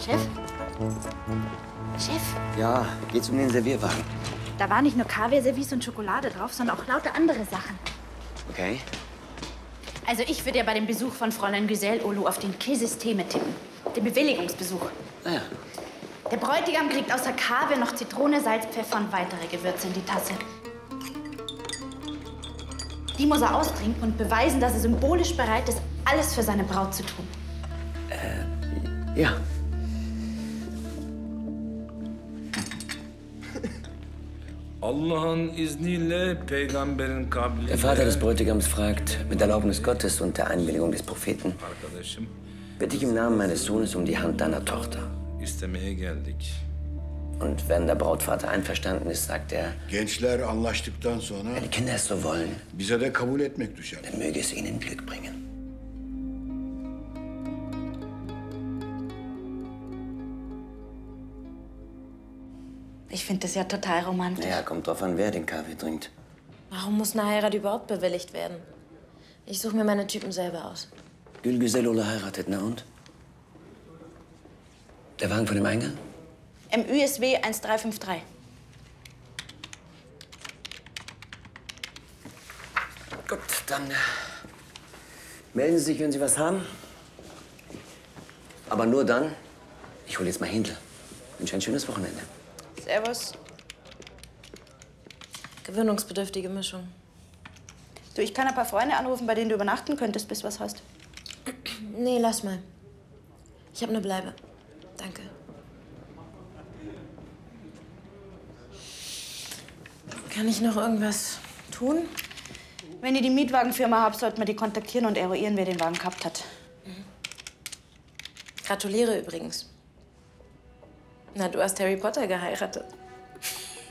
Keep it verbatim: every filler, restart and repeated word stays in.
Chef? Chef? Ja, geht's um den Servierwagen? Da war nicht nur Kaviar-Service und Schokolade drauf, sondern auch lauter andere Sachen. Okay. Also ich würde ja bei dem Besuch von Fräulein Güzel Olu auf den Käsysteme tippen. Den Bewilligungsbesuch. Naja. Der Bräutigam kriegt außer Kaviar noch Zitrone, Salz, Pfeffer und weitere Gewürze in die Tasse. Die muss er austrinken und beweisen, dass er symbolisch bereit ist, alles für seine Braut zu tun. Äh, ja. Allah'ın izniyle peygamberin kabliyle... Der Vater des Bräutigams fragt, mit Erlaubnis Gottes und der Einwilligung des Propheten, Arkadaşım, bitte ich im Namen meines Sohnes um die Hand deiner Tochter. istemeye geldik. Und wenn der Brautvater einverstanden ist, sagt er, Gençler anlaştıktan sonra wenn die Kinder es so wollen, bize de kabul etmek düşer. dann möge es ihnen Glück bringen. Ich finde das ja total romantisch. Ja, kommt drauf an, wer den Kaffee trinkt. Warum muss eine Heirat überhaupt bewilligt werden? Ich suche mir meine Typen selber aus. Gül Güzel Olu heiratet, na und? Der Wagen von dem Eingang? M Ü S W eins drei fünf drei. Gut, dann melden Sie sich, wenn Sie was haben. Aber nur dann. Ich hole jetzt mal Händel. Wünsche ein schönes Wochenende. Servus. Gewöhnungsbedürftige Mischung. Du, ich kann ein paar Freunde anrufen, bei denen du übernachten könntest, bis du was hast. Nee, lass mal. Ich habe eine Bleibe. Danke. Kann ich noch irgendwas tun? Wenn ihr die Mietwagenfirma habt, sollten wir die kontaktieren und eruieren, wer den Wagen gehabt hat. Mhm. Gratuliere übrigens. Na, du hast Harry Potter geheiratet.